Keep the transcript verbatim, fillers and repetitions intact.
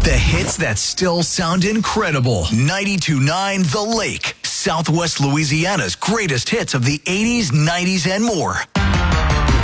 The hits that still sound incredible. ninety-two point nine The Lake, Southwest Louisiana's greatest hits of the eighties, nineties, and more.